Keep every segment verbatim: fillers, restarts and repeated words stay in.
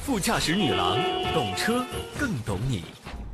副驾驶女郎，懂车更懂你。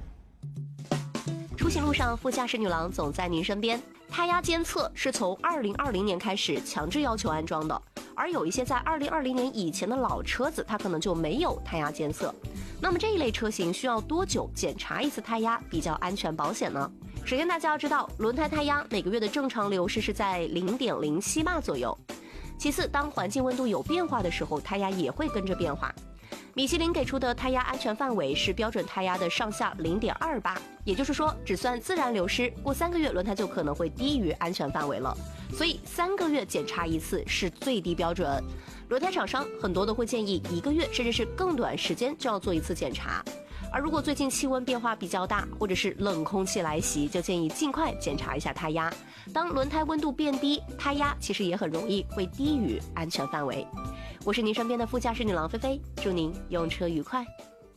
出行路上，副驾驶女郎总在您身边。胎压监测是从二零二零年开始强制要求安装的，而有一些在二零二零年以前的老车子，它可能就没有胎压监测。那么这一类车型需要多久检查一次胎压比较安全保险呢？首先大家要知道，轮胎胎压每个月的正常流失是在 零点零七 巴左右。其次，当环境温度有变化的时候，胎压也会跟着变化。米其林给出的胎压安全范围是标准胎压的上下 零点二八，也就是说只算自然流失，过三个月轮胎就可能会低于安全范围了。所以三个月检查一次是最低标准。轮胎厂商很多都会建议一个月甚至是更短时间就要做一次检查。而如果最近气温变化比较大，或者是冷空气来袭，就建议尽快检查一下胎压。当轮胎温度变低，胎压其实也很容易会低于安全范围。我是您身边的副驾驶女郎菲菲，祝您用车愉快。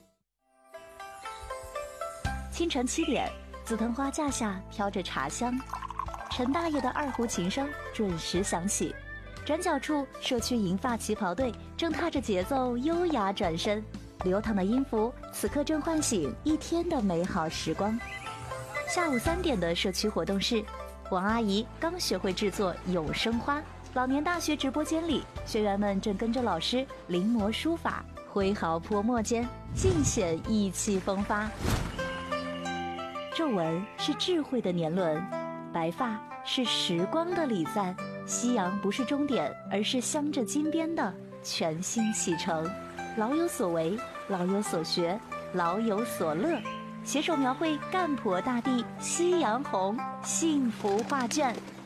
清晨七点，紫藤花架下飘着茶香，陈大爷的二胡琴声准时响起。转角处，社区银发旗袍队正踏着节奏优雅转身，流淌的音符此刻正唤醒一天的美好时光。下午三点的社区活动室，王阿姨刚学会制作永生花。老年大学直播间里，学员们正跟着老师临摹书法，挥毫泼墨间尽显意气风发。皱纹是智慧的年轮，白发是时光的礼赞。夕阳不是终点，而是镶着金边的全新启程。老有所为，老有所学，老有所乐，携手描绘干婆大地夕阳红幸福画卷。